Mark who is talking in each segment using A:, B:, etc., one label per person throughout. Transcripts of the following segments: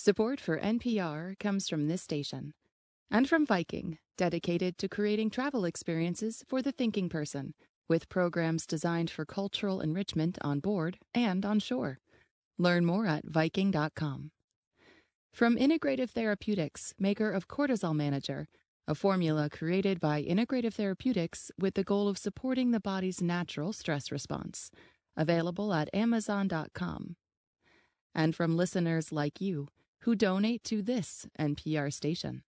A: Support for NPR comes from this station and from Viking, dedicated to creating travel experiences for the thinking person, with programs designed for cultural enrichment on board and on shore. Learn more at Viking.com. From Integrative Therapeutics, maker of Cortisol Manager, a formula created by Integrative Therapeutics with the goal of supporting the body's natural stress response. Available at Amazon.com. And from listeners like you who donate to this NPR station.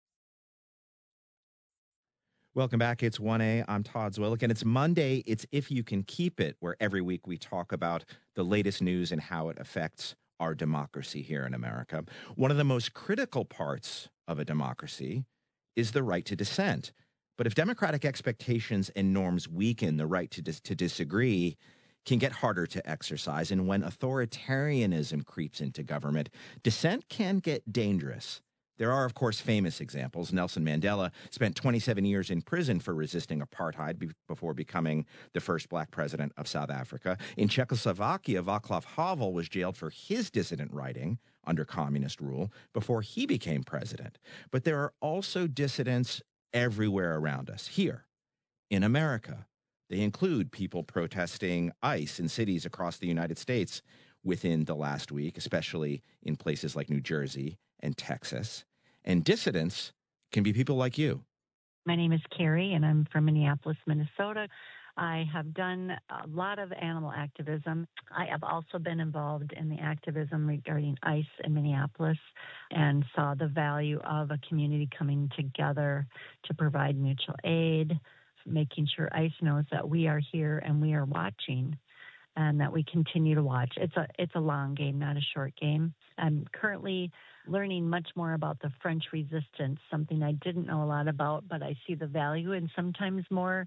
B: Welcome back. It's 1A. I'm Todd Zwillich, and it's Monday. It's If You Can Keep It, where every week we talk about the latest news and how it affects our democracy here in America. One of the most critical parts of a democracy is the right to dissent. But if democratic expectations and norms weaken, the right to disagree can get harder to exercise. And when authoritarianism creeps into government, dissent can get dangerous. There are, of course, famous examples. Nelson Mandela spent 27 years in prison for resisting apartheid before becoming the first black president of South Africa. In Czechoslovakia, Václav Havel was jailed for his dissident writing under communist rule before he became president. But there are also dissidents everywhere around us, here in America. They include people protesting ICE in cities across the United States within the last week, especially in places like New Jersey and Texas. And dissidents can be people like you.
C: My name is Carrie, and I'm from Minneapolis, Minnesota. I have done a lot of animal activism. I have also been involved in the activism regarding ICE in Minneapolis and saw the value of a community coming together to provide mutual aid, making sure ICE knows that we are here and we are watching and that we continue to watch. It's a long game, not a short game. I'm currently learning much more about the French resistance, something I didn't know a lot about, but I see the value in sometimes more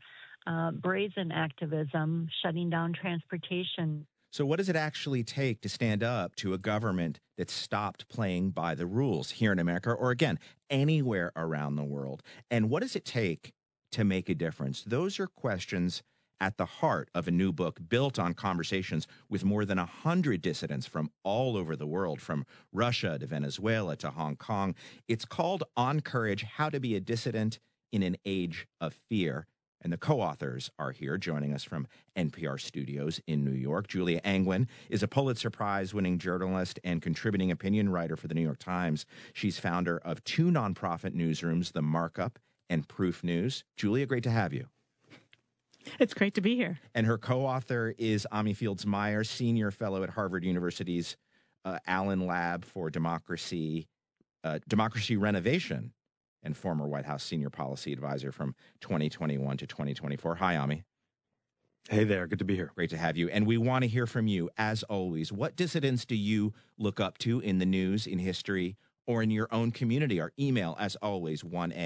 C: brazen activism, shutting down transportation.
B: So what does it actually take to stand up to a government that stopped playing by the rules here in America or, again, anywhere around the world? And what does it take to make a difference? Those are questions at the heart of a new book built on conversations with more than 100 dissidents from all over the world, from Russia to Venezuela to Hong Kong. It's called On Courage: How to Be a Dissident in an Age of Fear. And the co-authors are here joining us from NPR studios in New York. Julia Angwin is a Pulitzer Prize-winning journalist and contributing opinion writer for the New York Times. She's founder of two nonprofit newsrooms, The Markup and Proof News. Julia, great to have you.
D: It's great to be here.
B: And her co-author is Ami Fields Meyer, senior fellow at Harvard University's Allen Lab for Democracy Renovation, and former White House senior policy advisor from 2021 to 2024. Hi, Ami.
E: Hey there. Good to be here.
B: Great to have you. And we want to hear from you, as always. What dissidents do you look up to in the news, in history, or in your own community? Our email, as always,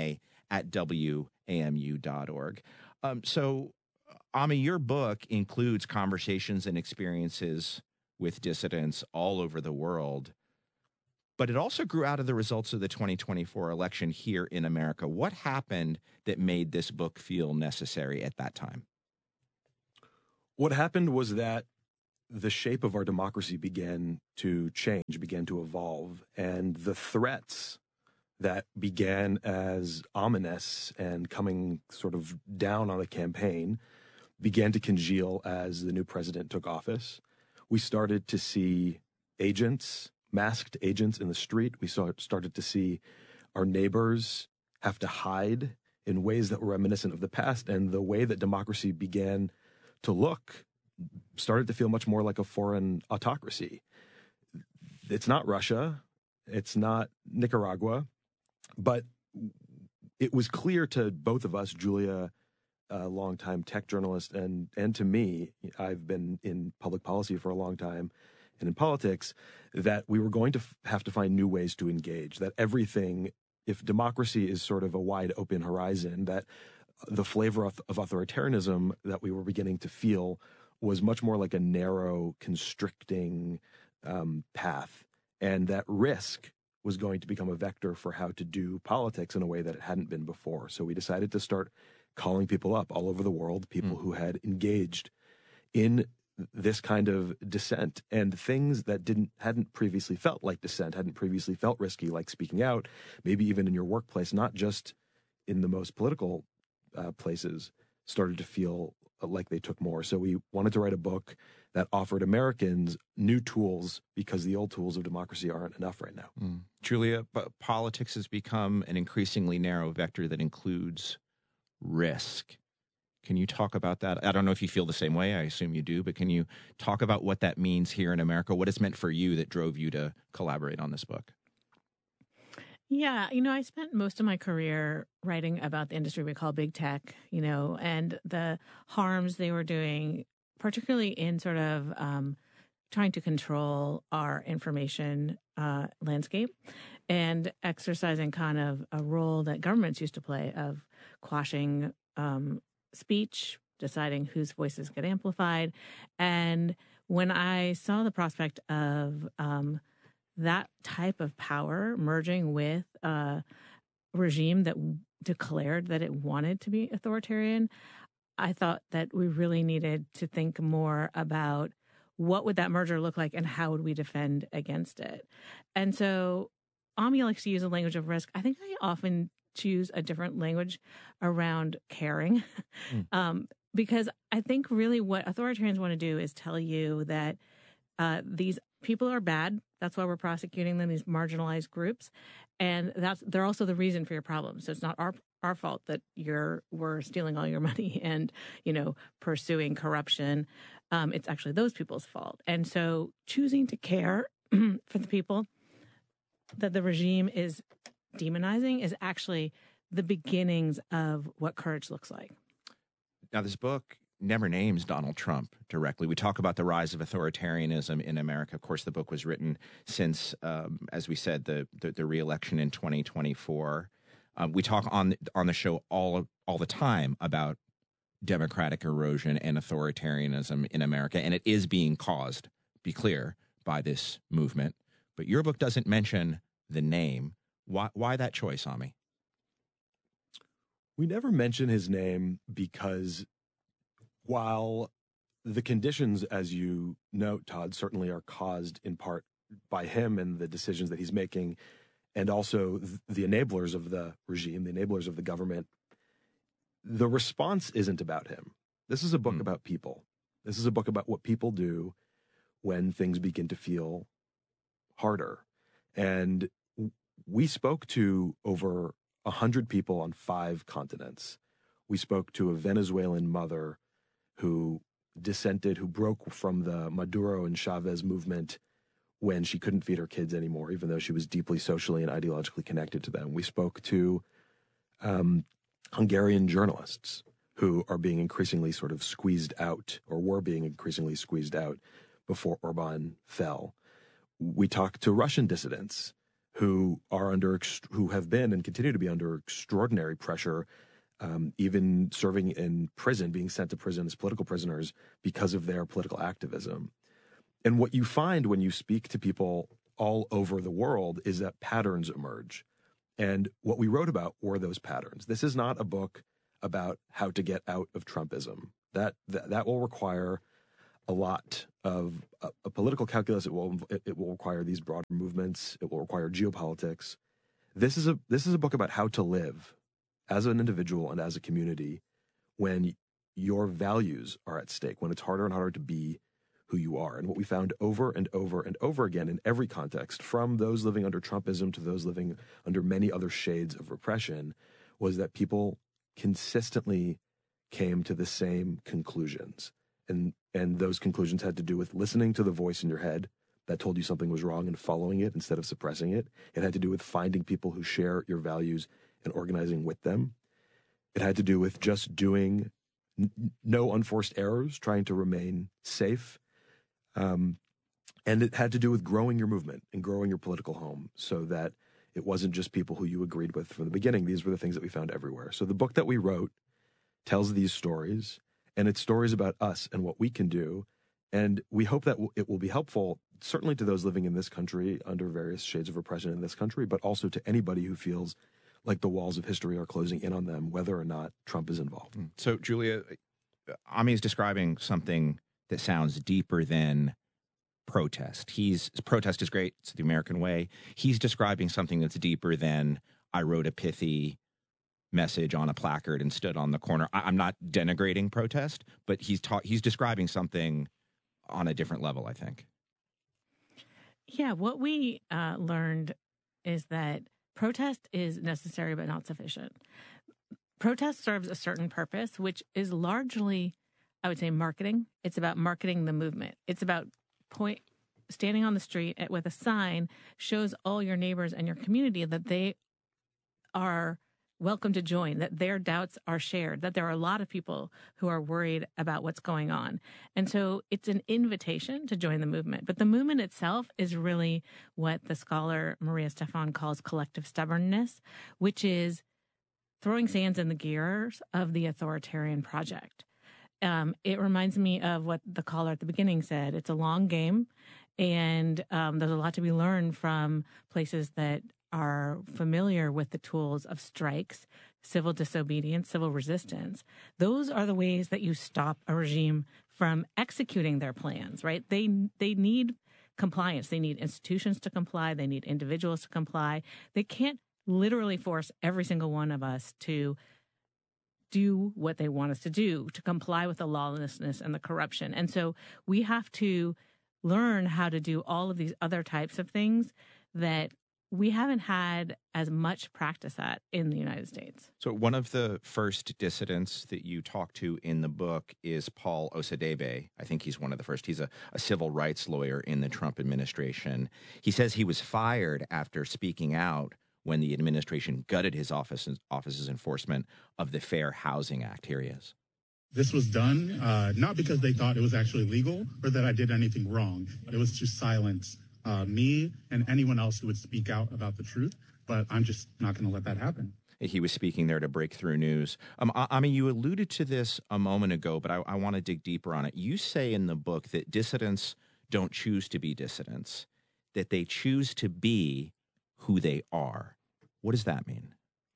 B: 1a@wamu.org. So, Ami, your book includes conversations and experiences with dissidents all over the world, but it also grew out of the results of the 2024 election here in America. What happened that made this book feel necessary at that time?
E: What happened was that the shape of our democracy began to change, began to evolve, and the threats that began as ominous and coming sort of down on the campaign began to congeal as the new president took office. We started to see agents, masked agents in the street. We started to see our neighbors have to hide in ways that were reminiscent of the past, and the way that democracy began to look started to feel much more like a foreign autocracy. It's not Russia. It's not Nicaragua. But it was clear to both of us, Julia, a longtime tech journalist, and to me, I've been in public policy for a long time and in politics, that we were going to have to find new ways to engage, that everything, if democracy is sort of a wide open horizon, that the flavor of authoritarianism that we were beginning to feel was much more like a narrow, constricting path, and that risk was going to become a vector for how to do politics in a way that it hadn't been before. So we decided to start calling people up all over the world, people who had engaged in this kind of dissent and things that hadn't previously felt like dissent, hadn't previously felt risky, like speaking out, maybe even in your workplace, not just in the most political places, started to feel like they took more. So we wanted to write a book that offered Americans new tools because the old tools of democracy aren't enough right now.
B: Julia, but politics has become an increasingly narrow vector that includes risk. Can you talk about that? I don't know if you feel the same way. I assume you do, but can you talk about what that means here in America, what it's meant for you that drove you to collaborate on this book?
D: Yeah, I spent most of my career writing about the industry we call big tech, and the harms they were doing, particularly in sort of trying to control our information landscape and exercising kind of a role that governments used to play of quashing speech, deciding whose voices get amplified. And when I saw the prospect of that type of power merging with a regime that declared that it wanted to be authoritarian, I thought that we really needed to think more about what would that merger look like and how would we defend against it. And so Ami likes to use a language of risk. I think I often choose a different language around caring because I think really what authoritarians want to do is tell you that these people are bad. That's why we're prosecuting them, these marginalized groups. And they're also the reason for your problems. So it's not our fault that we're stealing all your money and, pursuing corruption. It's actually those people's fault. And so choosing to care for the people that the regime is demonizing is actually the beginnings of what courage looks like.
B: Now, this book never names Donald Trump directly. We talk about the rise of authoritarianism in America. Of course, the book was written since, as we said, the re-election in 2024. We talk on the show all the time about democratic erosion and authoritarianism in America, and it is being caused, be clear, by this movement. But your book doesn't mention the name. Why that choice, Ami?
E: We never mention his name because while the conditions, as you note, Todd, certainly are caused in part by him and the decisions that he's making, and also the enablers of the regime, the enablers of the government, the response isn't about him. This is a book about people. This is a book about what people do when things begin to feel harder. And we spoke to over 100 people on 5 continents. We spoke to a Venezuelan mother who dissented, who broke from the Maduro and Chavez movement when she couldn't feed her kids anymore, even though she was deeply socially and ideologically connected to them. We spoke to Hungarian journalists who are being increasingly sort of squeezed out, or were being increasingly squeezed out before Orban fell. We talked to Russian dissidents who have been and continue to be under extraordinary pressure, even serving in prison, being sent to prison as political prisoners because of their political activism. And what you find when you speak to people all over the world is that patterns emerge. And what we wrote about were those patterns. This is not a book about how to get out of Trumpism. That will require a lot of a political calculus. It will require these broader movements. It will require geopolitics. This is a book about how to live as an individual and as a community when your values are at stake, when it's harder and harder to be who you are. And what we found over and over and over again in every context, from those living under Trumpism to those living under many other shades of repression, was that people consistently came to the same conclusions. And those conclusions had to do with listening to the voice in your head that told you something was wrong and following it instead of suppressing it. It had to do with finding people who share your values and organizing with them. It had to do with just doing no unforced errors, trying to remain safe. And it had to do with growing your movement and growing your political home so that it wasn't just people who you agreed with from the beginning. These were the things that we found everywhere. So the book that we wrote tells these stories, and it's stories about us and what we can do. And we hope that it will be helpful, certainly to those living in this country under various shades of repression in this country, but also to anybody who feels like the walls of history are closing in on them, whether or not Trump is involved.
B: So, Julia, Ami is describing something that sounds deeper than protest. Protest is great. It's the American way. He's describing something that's deeper than I wrote a pithy message on a placard and stood on the corner. I'm not denigrating protest, but he's describing something on a different level, I think.
D: Yeah, what we learned is that protest is necessary but not sufficient. Protest serves a certain purpose, which is largely, I would say, marketing. It's about marketing the movement. It's about standing on the street with a sign shows all your neighbors and your community that they are welcome to join, that their doubts are shared, that there are a lot of people who are worried about what's going on. And so it's an invitation to join the movement. But the movement itself is really what the scholar Maria Stephan calls collective stubbornness, which is throwing sands in the gears of the authoritarian project. It reminds me of what the caller at the beginning said. It's a long game, and there's a lot to be learned from places that are familiar with the tools of strikes, civil disobedience, civil resistance. Those are the ways that you stop a regime from executing their plans, right? They need compliance. They need institutions to comply. They need individuals to comply. They can't literally force every single one of us to do what they want us to do, to comply with the lawlessness and the corruption. And so we have to learn how to do all of these other types of things that we haven't had as much practice at in the United States.
B: So one of the first dissidents that you talk to in the book is Paul Osadebe. I think he's one of the first. He's a civil rights lawyer in the Trump administration. He says he was fired after speaking out when the administration gutted his office's enforcement of the Fair Housing Act. Here he is.
F: This was done not because they thought it was actually legal or that I did anything wrong. It was to silence me and anyone else who would speak out about the truth. But I'm just not going to let that happen.
B: He was speaking there to Breakthrough News. I mean, you alluded to this a moment ago, but I want to dig deeper on it. You say in the book that dissidents don't choose to be dissidents, that they choose to be who they are. What does that mean?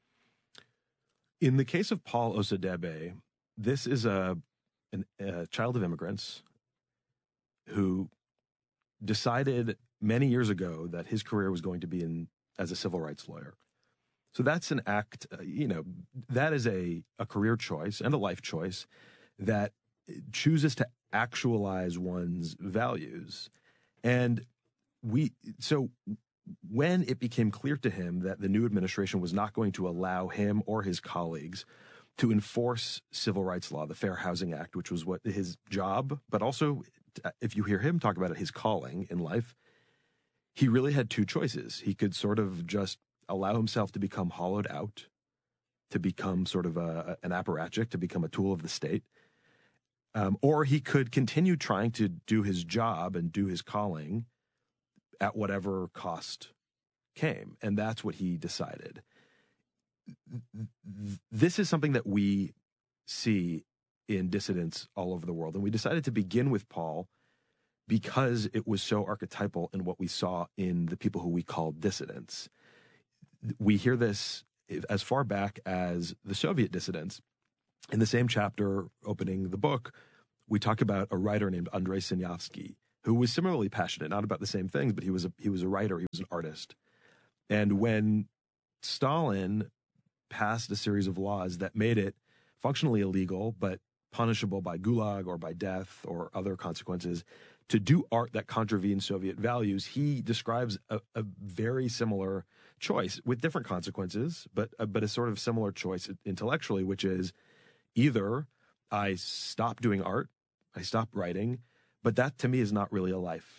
E: In the case of Paul Osadebe, this is a child of immigrants who decided many years ago that his career was going to be as a civil rights lawyer. So that's an act, that is a career choice and a life choice that chooses to actualize one's values. And when it became clear to him that the new administration was not going to allow him or his colleagues to enforce civil rights law, the Fair Housing Act, which was what his job, but also, if you hear him talk about it, his calling in life, he really had two choices. He could sort of just allow himself to become hollowed out, to become sort of an apparatchik, to become a tool of the state, or he could continue trying to do his job and do his calling at whatever cost came. And that's what he decided. This is something that we see in dissidents all over the world. And we decided to begin with Paul because it was so archetypal in what we saw in the people who we call dissidents. We hear this as far back as the Soviet dissidents. In the same chapter opening the book, we talk about a writer named Andrei Sinyavsky, who was similarly passionate, not about the same things, but he was a writer, he was an artist. And when Stalin passed a series of laws that made it functionally illegal, but punishable by gulag or by death or other consequences, to do art that contravenes Soviet values, he describes a very similar choice with different consequences, but a sort of similar choice intellectually, which is either I stop doing art, I stop writing, but that to me is not really a life.